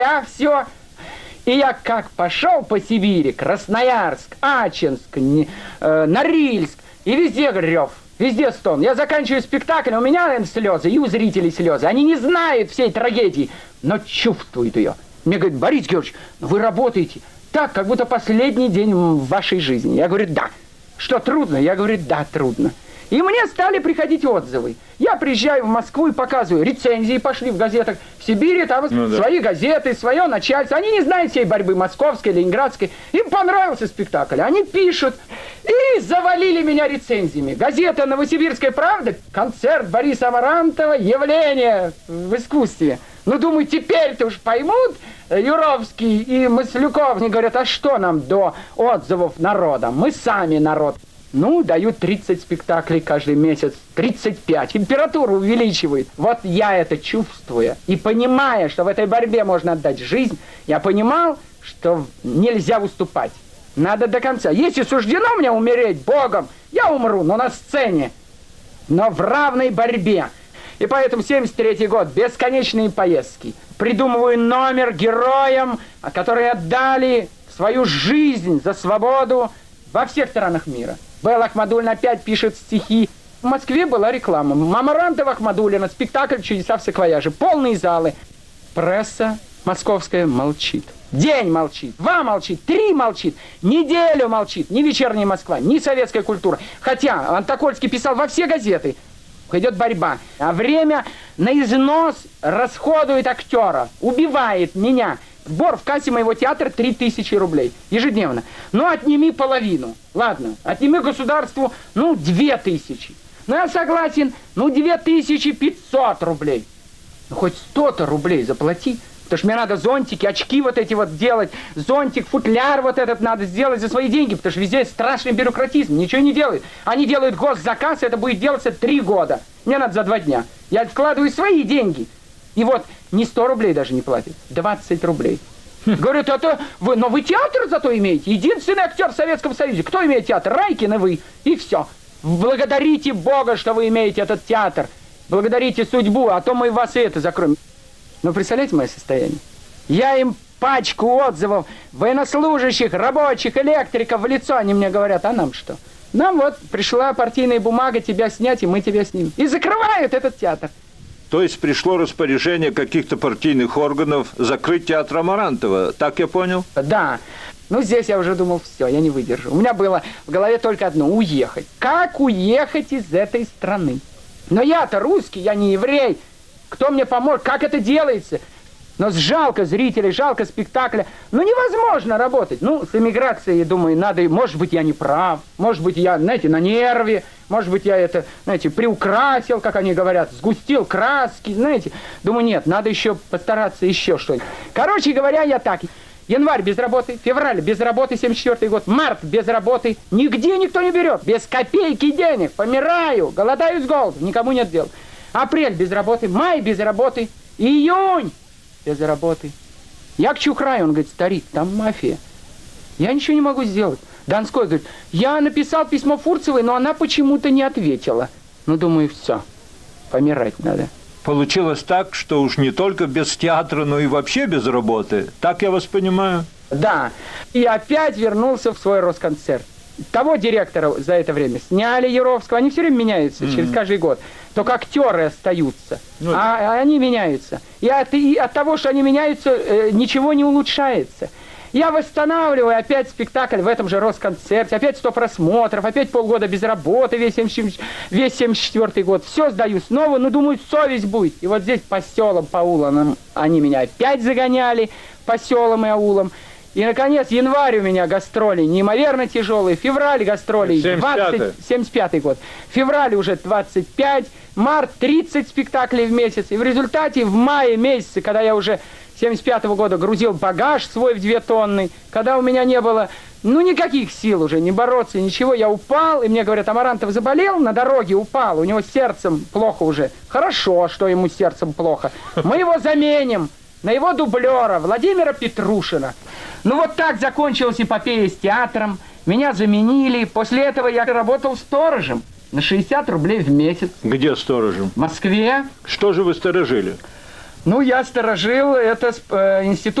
А все. И я как пошел по Сибири, Красноярск, Ачинск, Норильск, и везде рев, везде стон. Я заканчиваю спектакль, у меня, наверное, слезы, и у зрителей слезы. Они не знают всей трагедии, но чувствуют ее. Мне говорят: Борис Георгиевич, вы работаете так, как будто последний день в вашей жизни. Я говорю: да. Что, трудно? Я говорю: да, трудно. И мне стали приходить отзывы. Я приезжаю в Москву и показываю, рецензии пошли в газетах. В Сибири там свои газеты, свое начальство. Они не знают всей борьбы московской, ленинградской. Им понравился спектакль. Они пишут. И завалили меня рецензиями. Газета «Новосибирская правда», концерт Бориса Амарантова, явление в искусстве. Ну, думаю, теперь-то уж поймут Юровский и Маслюков. Они говорят: а что нам до отзывов народа? Мы сами народ. Ну, дают 30 спектаклей каждый месяц, 35. Температуру увеличивают. Вот я это чувствуя и понимая, что в этой борьбе можно отдать жизнь, я понимал, что нельзя выступать. Надо до конца. Если суждено мне умереть Богом, я умру, но на сцене, но в равной борьбе. И поэтому 73-й год, бесконечные поездки. Придумываю номер героям, которые отдали свою жизнь за свободу во всех странах мира. Белла Ахмадуллина опять пишет стихи. В Москве была реклама. Амарантова, Ахмадуллина, спектакль «Чудеса в саквояже». Полные залы. Пресса московская молчит. День молчит, 2 молчит, 3 молчит, неделю молчит. Ни «Вечерняя Москва», ни «Советская культура». Хотя Антокольский писал во все газеты. Идет борьба. А время на износ расходует актера. Убивает меня. Сбор в кассе моего театра 3000 рублей ежедневно. Ну, отними половину. Ладно, отними государству, 2000. Ну, я согласен, 2500 рублей. Ну, хоть 100-то рублей заплати. Потому что мне надо зонтики, очки вот эти вот делать. Зонтик, футляр вот этот надо сделать за свои деньги. Потому что везде страшный бюрократизм. Ничего не делают. Они делают госзаказ, это будет делаться 3 года. Мне надо за 2 дня. Я вкладываю свои деньги. И вот не 100 рублей даже не платят, 20 рублей. Говорят: это вы, но вы театр зато имеете. Единственный актер в Советском Союзе. Кто имеет театр? Райкин и вы. И все. Благодарите Бога, что вы имеете этот театр. Благодарите судьбу, а то мы вас и это закроем. Но представляете мое состояние? Я им пачку отзывов военнослужащих, рабочих, электриков в лицо. Они мне говорят: а нам что? Нам вот пришла партийная бумага тебя снять, и мы тебя снимем. И закрывают этот театр. То есть пришло распоряжение каких-то партийных органов закрыть театр Амарантова, так я понял? Да. Ну, здесь я уже думал: все, я не выдержу. У меня было в голове только одно: уехать. Как уехать из этой страны? Но я-то русский, я не еврей. Кто мне поможет? Как это делается? Но жалко зрителей, жалко спектакля. Ну, невозможно работать. Ну, с эмиграцией, думаю, надо... Может быть, я не прав. Может быть, я, знаете, на нерве. Может быть, я это, знаете, приукрасил, как они говорят, сгустил краски, знаете. Думаю, нет, надо еще постараться еще что-нибудь. Короче говоря, я так. Январь без работы, февраль без работы, 74-й год, март без работы. Нигде никто не берет. Без копейки денег. Помираю, голодаю с голоду. Никому нет дел. Апрель без работы, май без работы, июнь без работы. Я к Чухраю, он говорит: старик, там мафия. Я ничего не могу сделать. Донской говорит: я написал письмо Фурцевой, но она почему-то не ответила. Ну, думаю, все, помирать надо. Получилось так, что уж не только без театра, но и вообще без работы. Так я вас понимаю? Да. И опять вернулся в свой Росконцерт. Того директора за это время сняли, Яровского. Они все время меняются через каждый год. Только актеры остаются, а они меняются. И от того, что они меняются, ничего не улучшается. Я восстанавливаю опять спектакль в этом же Росконцерте, опять 100 просмотров, опять полгода без работы, весь 74-й год. Все сдаю снова, но думаю, совесть будет. И вот здесь по селам, по улам они меня опять загоняли, по селам и аулам. И, наконец, январь у меня гастроли неимоверно тяжелые, февраль гастроли 75-й год, февраль уже 25, март 30 спектаклей в месяц. И в результате в мае месяце, когда я уже 75-го года грузил багаж свой в 2 тонны, когда у меня не было, никаких сил уже не бороться, ничего, я упал, и мне говорят: Амарантов заболел, на дороге упал, у него с сердцем плохо уже. Хорошо, что ему с сердцем плохо. Мы его заменим на его дублера Владимира Петрушина. Ну, вот так закончилась эпопея с театром. Меня заменили. После этого я работал сторожем на 60 рублей в месяц. Где сторожем? В Москве. Что же вы сторожили? Ну, я сторожил, это институт